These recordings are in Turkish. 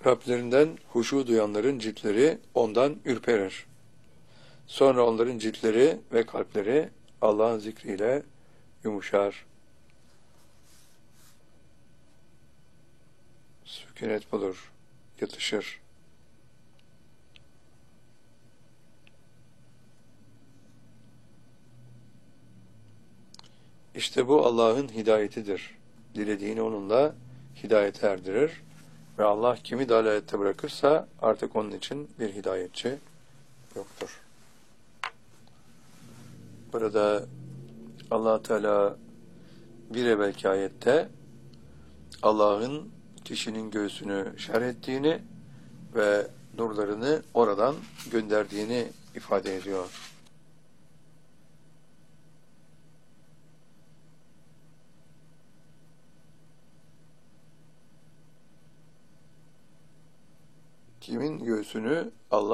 Rablerinden huşu duyanların ciltleri ondan ürperir. Sonra onların ciltleri ve kalpleri Allah'ın zikriyle yumuşar. Sükunet bulur, yatışır. İşte bu Allah'ın hidayetidir. Dilediğini onunla hidayete erdirir. Ve Allah kimi dalalette bırakırsa artık onun için bir hidayetçi yoktur. Burada Allah Teala bir evvelki ayette Allah'ın kişinin göğsünü şerh ettiğini ve nurlarını oradan gönderdiğini ifade ediyor. Kimin göğsünü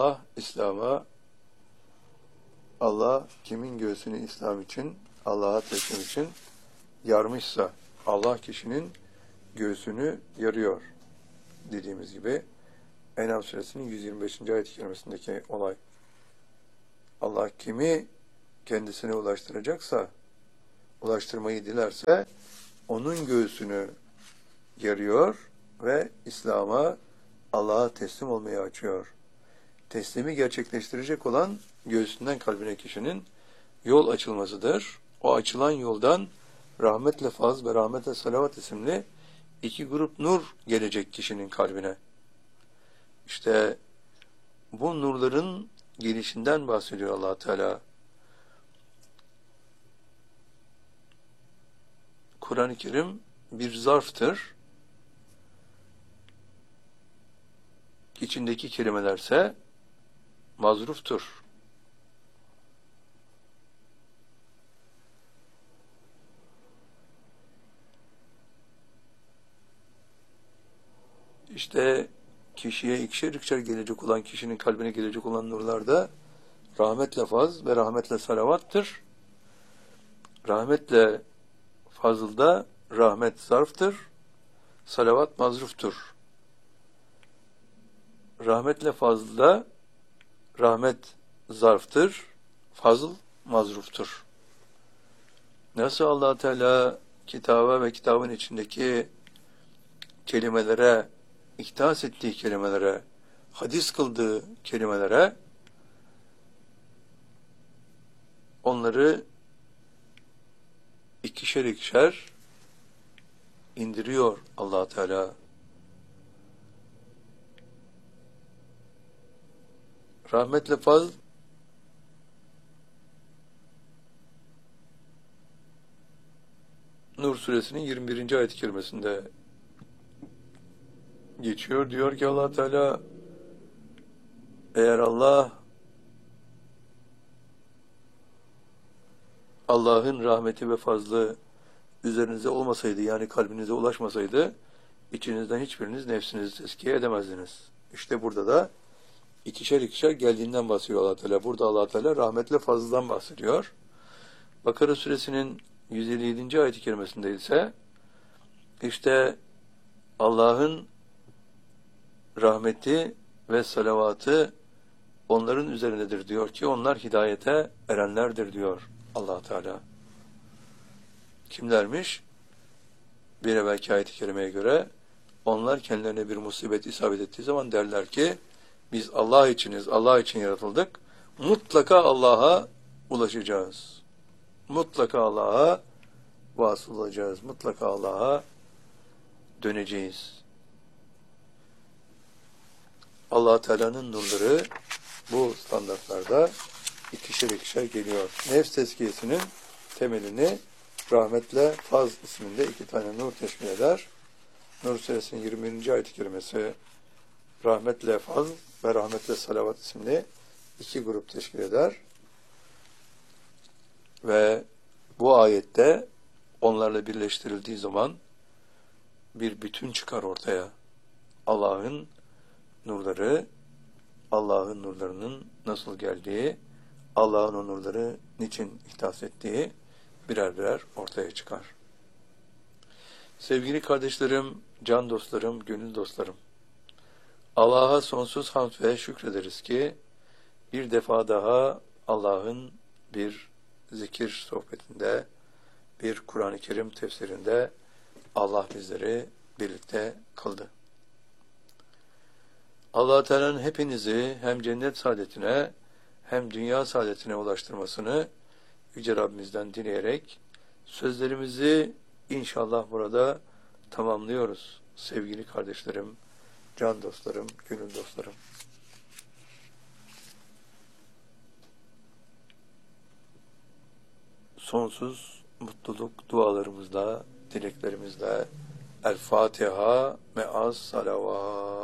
Allah kimin göğsünü İslam için, Allah'a teslim için yarmışsa, Allah kişinin göğsünü yarıyor. Dediğimiz gibi En'am suresinin 125. ayet-i kerimesindeki olay. Allah kimi kendisine ulaştıracaksa, ulaştırmayı dilerse onun göğsünü yarıyor ve İslam'a, Allah'a teslim olmayı açıyor. Teslimi gerçekleştirecek olan göğsünden kalbine kişinin yol açılmasıdır. O açılan yoldan rahmetle faz ve rahmetle salavat isimli iki grup nur gelecek kişinin kalbine. İşte bu nurların gelişinden bahsediyor Allah Teala. Kur'an-ı Kerim bir zarftır. İçindeki kelimelerse mazruftur. İşte kişiye ikişer gelecek olan, kişinin kalbine gelecek olan nurlarda rahmetle faz ve rahmetle salavattır. Rahmetle fazılda rahmet zarftır, salavat mazruftur. Rahmetle fazılda rahmet zarftır, fazıl mazruftur. Nasıl Allah Teala kitaba ve kitabın içindeki kelimelere, ihtas ettiği kelimelere, hadis kıldığı kelimelere onları ikişer indiriyor Allah Teala. Rahmetle fazl Nur suresinin 21. ayet-i kerimesinde geçiyor. Diyor ki Allah Teala, eğer Allah'ın rahmeti ve fazlı üzerinize olmasaydı, yani kalbinize ulaşmasaydı, içinizden hiçbiriniz nefsinizi tezkiye edemezdiniz. İşte burada da ikişer geldiğinden bahsediyor Allah Teala. Burada Allah Teala rahmetle fazladan bahsediyor. Bakara suresinin 157. ayet-i kerimesinde ise işte Allah'ın rahmeti ve salavatı onların üzerindedir diyor ki onlar hidayete erenlerdir diyor Allah Teala. Kimlermiş? Bir evvelki ayet-i kerimeye göre onlar kendilerine bir musibet isabet ettiği zaman derler ki biz Allah içiniz, Allah için yaratıldık. Mutlaka Allah'a ulaşacağız. Mutlaka Allah'a vasıl olacağız. Mutlaka Allah'a döneceğiz. Allah Teala'nın nurları bu standartlarda ikişer geliyor. Nefs tezkiyesinin temelini rahmetle faz isminde iki tane nur teşkil eder. Nur suresinin 20. ayet-i kerimesi rahmetle faz ve rahmetle salavat isimli iki grup teşkil eder. Ve bu ayette onlarla birleştirildiği zaman bir bütün çıkar ortaya. Allah'ın nurları, Allah'ın nurlarının nasıl geldiği, Allah'ın o nurları niçin ihtas ettiği birer ortaya çıkar. Sevgili kardeşlerim, can dostlarım, gönül dostlarım, Allah'a sonsuz hamd ve şükrederiz ki bir defa daha Allah'ın bir zikir sohbetinde, bir Kur'an-ı Kerim tefsirinde Allah bizleri birlikte kıldı. Allah Teala'nın hepinizi hem cennet saadetine hem dünya saadetine ulaştırmasını Yüce Rabbimizden dileyerek sözlerimizi inşallah burada tamamlıyoruz. Sevgili kardeşlerim, can dostlarım, gönül dostlarım. Sonsuz mutluluk dualarımızla, dileklerimizle El Fatiha me'as salavat.